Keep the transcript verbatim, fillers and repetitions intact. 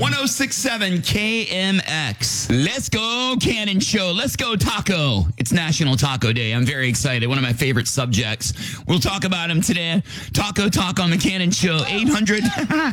one oh six point seven K M X. Let's go, Cannon Show. Let's go, taco. It's National Taco Day. I'm very excited. One of my favorite subjects. We'll talk about him today. Taco Talk on the Cannon Show. eight hundred